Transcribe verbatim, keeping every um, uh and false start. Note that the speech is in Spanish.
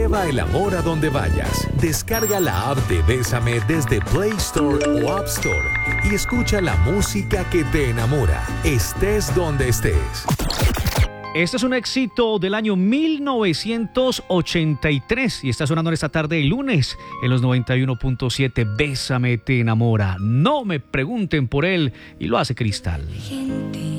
Lleva el amor a donde vayas. Descarga la app de Bésame desde Play Store o App Store y escucha la música que te enamora, estés donde estés. Este es un éxito del año mil novecientos ochenta y tres y está sonando en esta tarde el lunes en los noventa y uno punto siete. Bésame te enamora. No me pregunten por él y lo hace Cristal.